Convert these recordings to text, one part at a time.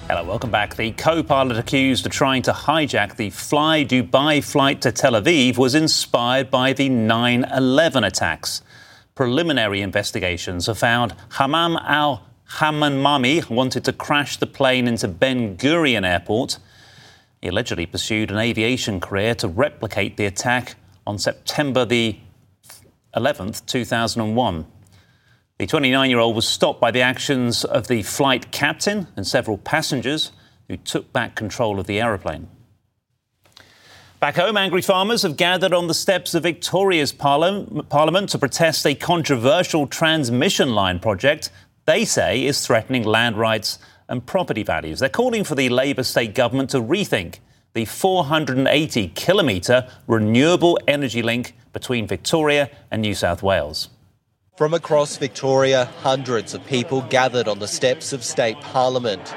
Hello, welcome back. The co-pilot accused of trying to hijack the Fly Dubai flight to Tel Aviv was inspired by the 9/11 attacks. Preliminary investigations have found Hammam al-Hammami wanted to crash the plane into Ben Gurion Airport. He allegedly pursued an aviation career to replicate the attack on September the 11th, 2001. The 29-year-old was stopped by the actions of the flight captain and several passengers who took back control of the aeroplane. Back home, angry farmers have gathered on the steps of Victoria's Parliament to protest a controversial transmission line project they say is threatening land rights and property values. They're calling for the Labour state government to rethink the 480-kilometre renewable energy link between Victoria and New South Wales. From across Victoria, hundreds of people gathered on the steps of State Parliament.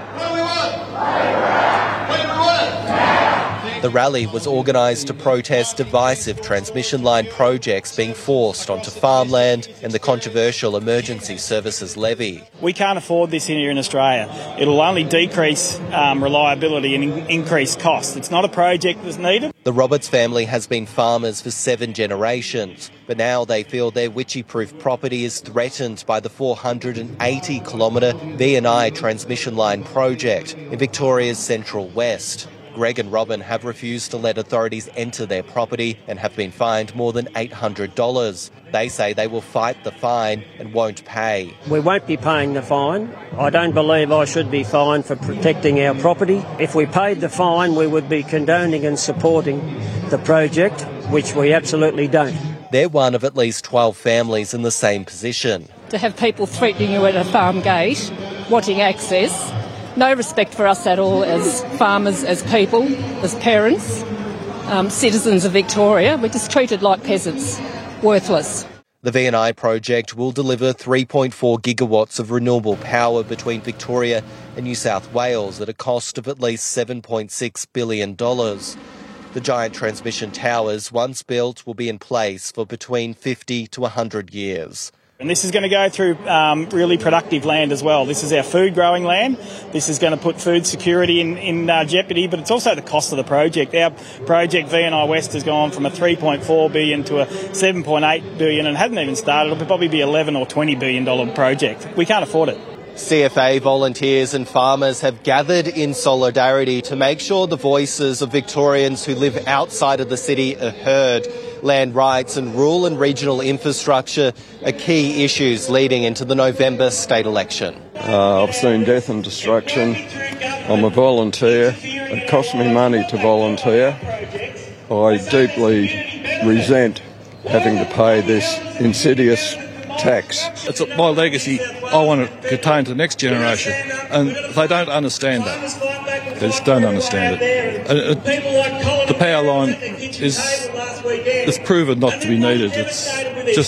The rally was organised to protest divisive transmission line projects being forced onto farmland and the controversial Emergency Services Levy. We can't afford this here in Australia. It'll only decrease reliability and increase costs. It's not a project that's needed. The Roberts family has been farmers for 7 generations, but now they feel their Witchy-proof property is threatened by the 480-kilometre V&I transmission line project in Victoria's Central West. Greg and Robin have refused to let authorities enter their property and have been fined more than $800. They say they will fight the fine and won't pay. We won't be paying the fine. I don't believe I should be fined for protecting our property. If we paid the fine, we would be condoning and supporting the project, which we absolutely don't. They're one of at least 12 families in the same position. To have people threatening you at a farm gate, wanting access, no respect for us at all as farmers, as people, as parents, citizens of Victoria. We're just treated like peasants, worthless. The V&I project will deliver 3.4 gigawatts of renewable power between Victoria and New South Wales at a cost of at least $7.6 billion. The giant transmission towers, once built, will be in place for between 50 to 100 years. And this is going to go through really productive land as well. This is our food growing land. This is going to put food security in jeopardy, but it's also the cost of the project. Our project, V&I West, has gone from a $3.4 billion to a $7.8 billion and hasn't even started. It'll probably be $11 or $20 billion project. We can't afford it. CFA volunteers and farmers have gathered in solidarity to make sure the voices of Victorians who live outside of the city are heard. Land rights and rural and regional infrastructure are key issues leading into the November state election. I've seen death and destruction. I'm a volunteer. It costs me money to volunteer. I deeply resent having to pay this insidious tax. It's my legacy. I want it contained to the next generation, and they don't understand that. They just don't understand it. The power line is proven not to be needed. It's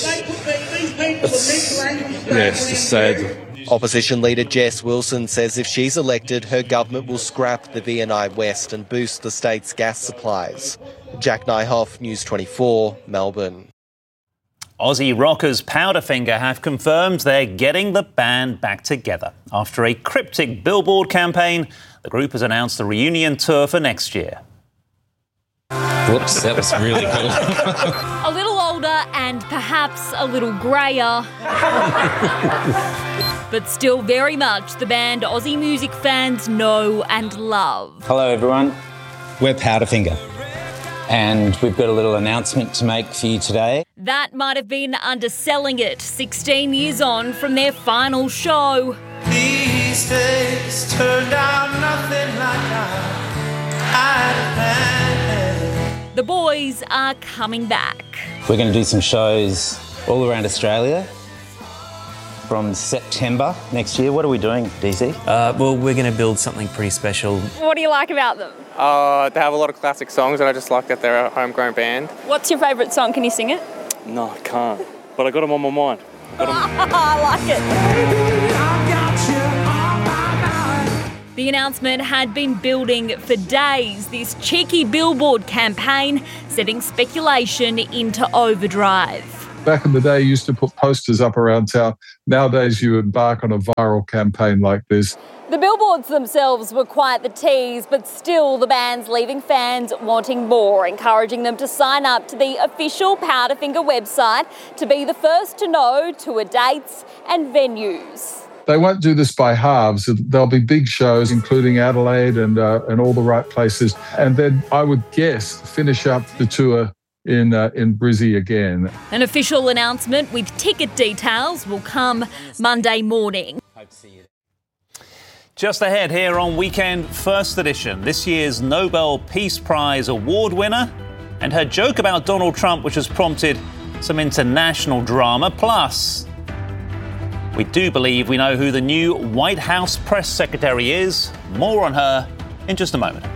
just sad. Opposition leader Jess Wilson says if she's elected, her government will scrap the V&I West and boost the state's gas supplies. Jack Nyhoff, News 24, Melbourne. Aussie rockers Powderfinger have confirmed they're getting the band back together. After a cryptic billboard campaign, the group has announced a reunion tour for next year. Whoops, that was really cool. A little older and perhaps a little greyer. But still very much the band Aussie music fans know and love. Hello everyone, we're Powderfinger. And we've got a little announcement to make for you today. That might have been underselling it 16 years on from their final show. These days turned out nothing like I planned. The boys are coming back. We're going to do some shows all around Australia from September next year. What are we doing, DC? Well, we're going to build something pretty special. What do you like about them? They have a lot of classic songs and I just like that they're a homegrown band. What's your favourite song? Can you sing it? No, I can't. But I got them on my mind. I like it. The announcement had been building for days, this cheeky billboard campaign setting speculation into overdrive. Back in the day, you used to put posters up around town. Nowadays, you embark on a viral campaign like this. The billboards themselves were quite the tease, but still the band's leaving fans wanting more, encouraging them to sign up to the official Powderfinger website to be the first to know tour dates and venues. They won't do this by halves. There'll be big shows, including Adelaide and all the right places. And then I would guess finish up the tour in Brizzy again. An official announcement with ticket details will come Monday morning. Just ahead here on Weekend First Edition, this year's Nobel Peace Prize award winner and her joke about Donald Trump, which has prompted some international drama. Plus, we do believe we know who the new White House press secretary is. More on her in just a moment.